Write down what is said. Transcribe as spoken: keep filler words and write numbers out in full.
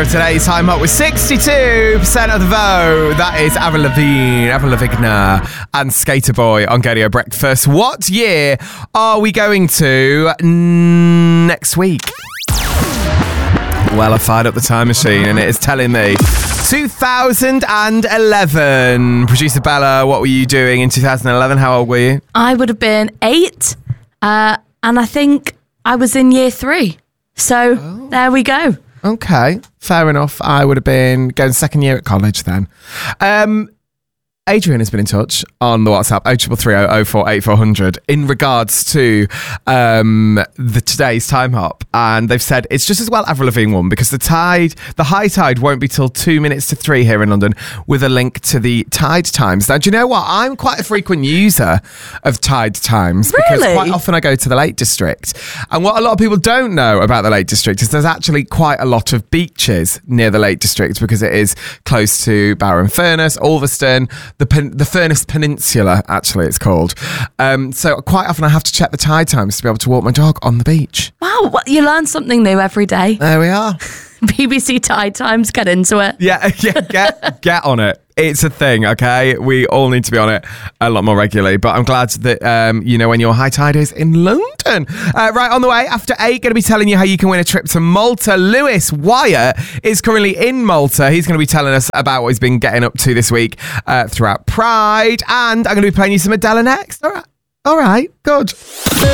winner of today's Time Up with sixty-two percent of the vote. That is Avril Lavigne, Avril Lavigne and Skater Boy on Gadio Breakfast. What year are we going to next week? Well, I fired up the time machine and it is telling me two thousand eleven. Producer Bella, what were you doing in two thousand eleven? How old were you? I would have been eight, uh, and I think I was in year three. So oh. There we go. Okay, fair enough. I would have been going second year at college then. Um, Adrian has been in touch on the WhatsApp oh three three oh oh four eight four hundred in regards to um, the today's time hop, and they've said it's just as well Avril Lavigne won because the tide, the high tide won't be till two minutes to three here in London with a link to the tide times. Now, do you know what? I'm quite a frequent user of tide times because really? quite often I go to the Lake District, and what a lot of people don't know about the Lake District is there's actually quite a lot of beaches near the Lake District because it is close to Barrow-in-Furness, Ulverston. The pen, the Furness Peninsula, actually, it's called. Um, so quite often I have to check the tide times to be able to walk my dog on the beach. Wow, well, you learn something new every day. There we are. B B C Tide Times, get into it. Yeah, yeah, get get on it. It's a thing, okay? We all need to be on it a lot more regularly. But I'm glad that um, you know when your high tide is in London. Uh, right on the way, after eight, going to be telling you how you can win a trip to Malta. Lewis Wyatt is currently in Malta. He's going to be telling us about what he's been getting up to this week uh, throughout Pride. And I'm going to be playing you some Adele next. All right, all right, good.